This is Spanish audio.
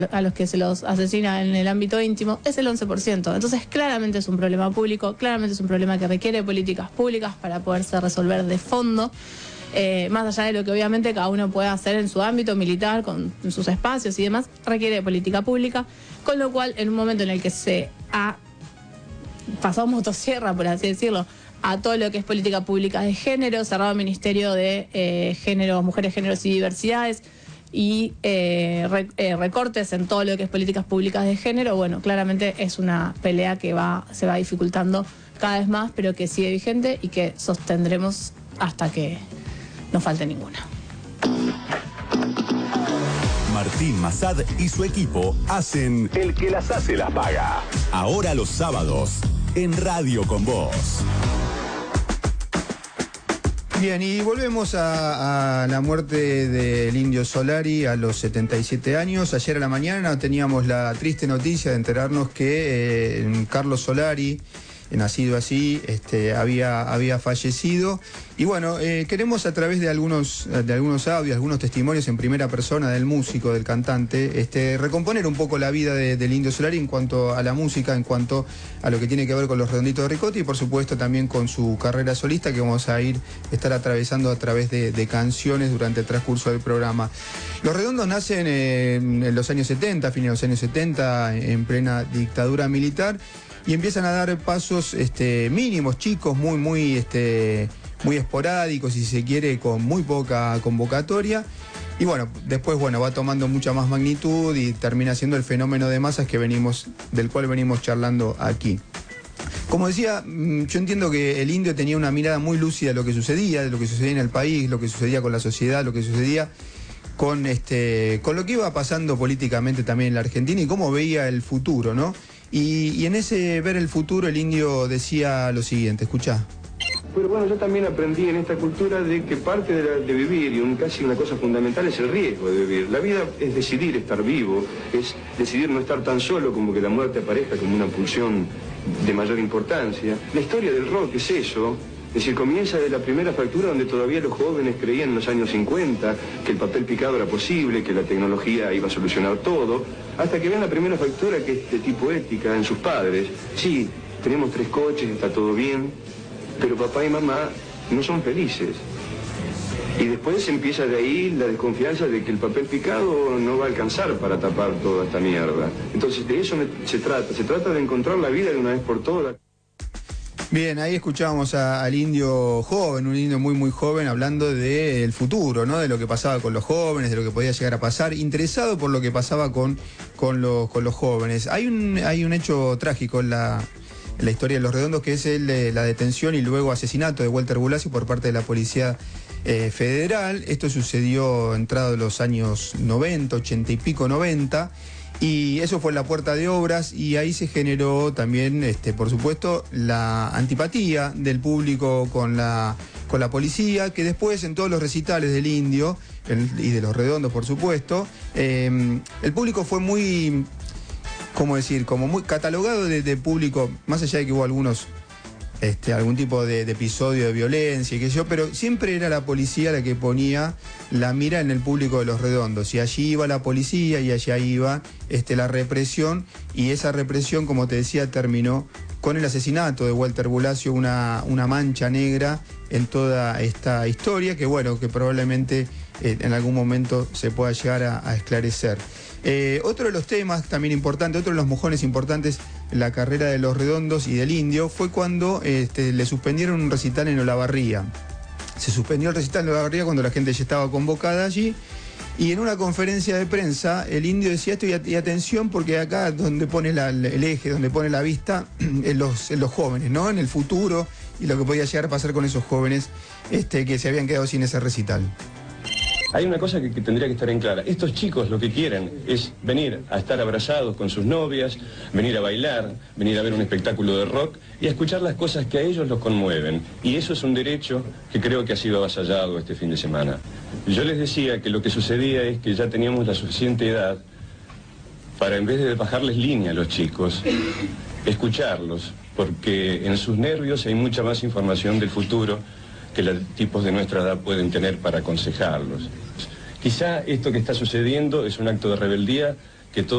a los que se los asesina en el ámbito íntimo es el 11%. Entonces claramente es un problema público, claramente es un problema que requiere políticas públicas para poderse resolver de fondo, más allá de lo que obviamente cada uno puede hacer en su ámbito militar, con sus espacios y demás, requiere política pública, con lo cual en un momento en el que se ha pasado motosierra, por así decirlo, a todo lo que es política pública de género, cerrado el Ministerio de Género, Mujeres, Géneros y Diversidades, y recortes en todo lo que es políticas públicas de género, bueno, claramente es una pelea que se va dificultando cada vez más, pero que sigue vigente y que sostendremos hasta que no falte ninguna. Martín Massad y su equipo hacen El que las hace las paga. Ahora los sábados, en Radio con Vos. Bien, y volvemos a la muerte del Indio Solari a los 77 años. Ayer a la mañana teníamos la triste noticia de enterarnos que Carlos Solari, nacido así, había fallecido. Y bueno, queremos a través de algunos audios, algunos testimonios en primera persona del músico, del cantante, recomponer un poco la vida del Indio Solari en cuanto a la música, en cuanto a lo que tiene que ver con los Redonditos de Ricota y por supuesto también con su carrera solista que vamos a estar atravesando a través de canciones durante el transcurso del programa. Los Redondos nacen en los años 70, fines de los años 70, en plena dictadura militar, y empiezan a dar pasos mínimos, chicos, muy esporádicos, si se quiere, con muy poca convocatoria. Y bueno, después va tomando mucha más magnitud y termina siendo el fenómeno de masas del cual venimos charlando aquí. Como decía, yo entiendo que el Indio tenía una mirada muy lúcida de lo que sucedía en el país, lo que sucedía con la sociedad, lo que sucedía con lo que iba pasando políticamente también en la Argentina y cómo veía el futuro, ¿no? Y en ese ver el futuro el Indio decía lo siguiente, escuchá. Pero bueno, yo también aprendí en esta cultura de que parte de vivir, y casi una cosa fundamental, es el riesgo de vivir. La vida es decidir estar vivo, es decidir no estar tan solo como que la muerte aparezca como una pulsión de mayor importancia. La historia del rock es eso. Es decir, comienza de la primera fractura donde todavía los jóvenes creían en los años 50 que el papel picado era posible, que la tecnología iba a solucionar todo, hasta que ven la primera fractura que es de tipo ética en sus padres. Sí, tenemos 3 coches, está todo bien, pero papá y mamá no son felices. Y después empieza de ahí la desconfianza de que el papel picado no va a alcanzar para tapar toda esta mierda. Entonces de eso se trata de encontrar la vida de una vez por todas. Bien, ahí escuchábamos al Indio joven, un Indio muy joven, hablando del futuro, ¿no? De lo que pasaba con los jóvenes, de lo que podía llegar a pasar, interesado por lo que pasaba con los jóvenes. Hay un hecho trágico en la historia de Los Redondos, que es el de la detención y luego asesinato de Walter Bulacio por parte de la Policía Federal. Esto sucedió entrado los años 90, 80 y pico, 90. Y eso fue en la Puerta de Obras y ahí se generó también, por supuesto, la antipatía del público con la policía, que después en todos los recitales del Indio y de Los Redondos, por supuesto, el público fue muy, ¿cómo decir?, como muy catalogado de público, más allá de que hubo algún tipo de episodio de violencia y qué sé yo, pero siempre era la policía la que ponía la mira en el público de Los Redondos, y allí iba la policía y allá iba la represión, y esa represión, como te decía, terminó con el asesinato de Walter Bulacio, una mancha negra en toda esta historia que probablemente en algún momento se pueda llegar a esclarecer. Otro de los temas también importante, otro de los mojones importantes en la carrera de Los Redondos y del Indio fue cuando le suspendieron un recital en Olavarría. Se suspendió el recital en Olavarría cuando la gente ya estaba convocada allí, y en una conferencia de prensa el Indio decía esto, y atención, porque acá donde pone el eje, donde pone la vista en los jóvenes, ¿no? En el futuro y lo que podía llegar a pasar con esos jóvenes que se habían quedado sin ese recital. Hay una cosa que tendría que estar en clara. Estos chicos lo que quieren es venir a estar abrazados con sus novias, venir a bailar, venir a ver un espectáculo de rock y a escuchar las cosas que a ellos los conmueven. Y eso es un derecho que creo que ha sido avasallado este fin de semana. Yo les decía que lo que sucedía es que ya teníamos la suficiente edad para, en vez de bajarles línea a los chicos, escucharlos, porque en sus nervios hay mucha más información del futuro que los tipos de nuestra edad pueden tener para aconsejarlos. Quizá esto que está sucediendo es un acto de rebeldía